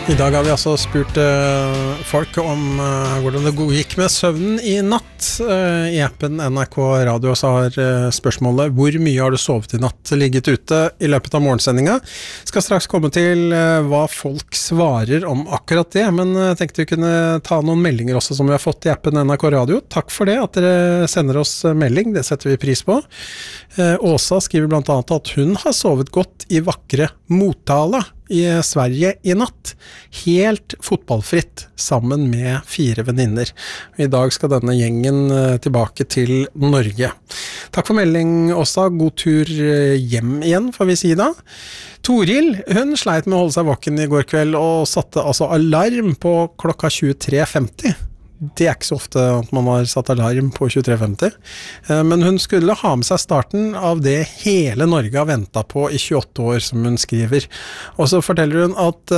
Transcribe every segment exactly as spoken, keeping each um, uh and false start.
I dag har vi altså spurt uh, folk om uh, hvordan det gikk med søvnen i natt. Uh, I appen N R K Radio så har uh, spørsmålet hvor mye har du sovet i natt ligget ute i løpet av morgensendinga. Skal straks komme til uh, hva folk svarer om akkurat det, men jeg uh, tenkte vi kunne ta noen meldinger også som vi har fått i appen N R K Radio. Takk for det at dere sender oss uh, melding, det setter vi pris på. Uh, Åsa skriver blant annet at hun har sovet godt i vakre Motala i Sverige i natt, helt fotballfritt, sammen med fire venninner. I dag skal denne gjengen tilbake til Norge. Takk for melding også, god tur hjem igjen, får vi si da. Toril, hun sleit med å holde seg våken i går kveld, og satte altså alarm på klokka tjuetre femti. Det er ikke så ofte at man har satt alarm på tjuetre femti, men hun skulle ha med seg starten av det hele Norge har ventet på i tjueåtte år, som hun skriver. Og så forteller hun at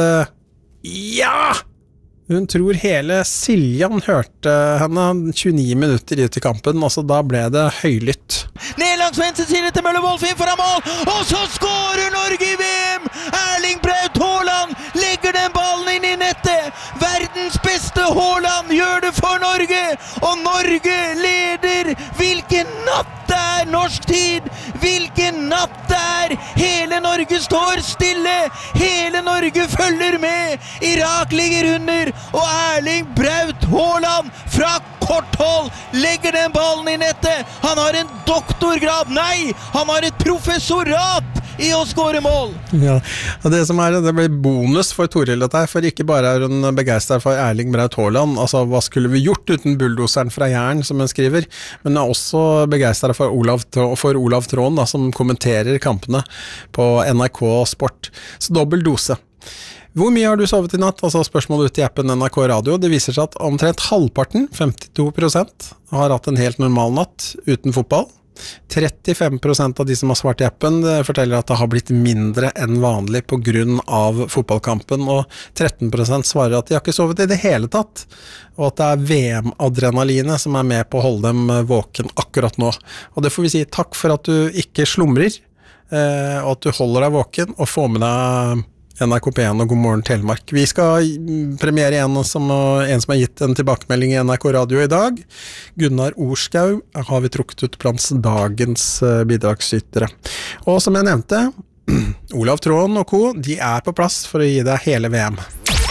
ja, hun tror hele Siljan hørte henne tjueni minutter ut i kampen, altså da ble det høylytt. Ned langs venstre side til Møller Wolf inn foran mål, og så skårer Norge i V M! Erling Braut Haaland legger den ballen inn i nettet! Verdens beste Haaland gjør det for Norge! Og Norge leder! Hvilken natt det er norsk tid! Hvilken natt det er! Hele Norge står stille! Hele Norge følger med! Irak ligger under, og Erling Braut Haaland fra kort hold legger den ballen i nettet! Han har en doktorgrad, nei! Han har et professorat i å skåre mål! Ja, og det som er, det blir bonus for Toril dette her, for ikke bare er hun begeistret for Erling Braut Haaland, altså hva skulle vi gjort uten bulldoseren fra Jæren, som hun skriver, men hun er også begeistret for Olav, for Olav Tråen, da, som kommenterer kampene på N R K Sport. Så dobbelt dose. Hvor mye har du sovet i natt? Altså spørsmål ut i appen N R K Radio. Det viser seg at omtrent halvparten, femtito prosent, har hatt en helt normal natt uten fotball. trettifem prosent av de som har svart i appen forteller at det har blitt mindre enn vanlig på grunn av fotballkampen, og tretten prosent svarer at de har ikke sovet i det hele tatt, og at det er V M-adrenalinet som er med på å holde dem våken akkurat nå. Og det får vi si takk for at du ikke slumrer, og at du holder deg våken og får med deg N R K P en og God morgen Telemark. Vi skal premiere en som, en som har gitt en tilbakemelding i N R K Radio i dag. Gunnar Orskau har vi trukket ut blant dagens bidragsytere. Og som jeg nevnte, Olav Tråen og co, de er på plass for å gi deg hele V M.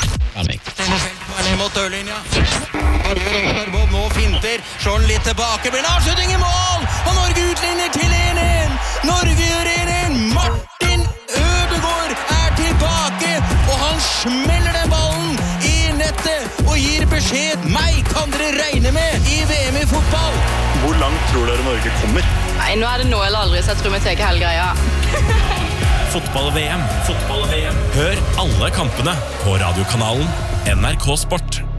Mot dørlinja. Bob nå finter, slår den litt tilbake, blir en avslutning i mål, og Norge utligner til en en. Norge gjør en en. Martin Ødegaard er tilbake, og han smeller den ballen i nettet og gir beskjed, meg kan dere regne med i V M i fotball. Hvor langt tror dere Norge kommer? Nei, nå er det nå eller aldri, så jeg tror vi tar hele greia. Fotball-V M. Fotball-V M. Hør alle kampene på radiokanalen N R K Sport.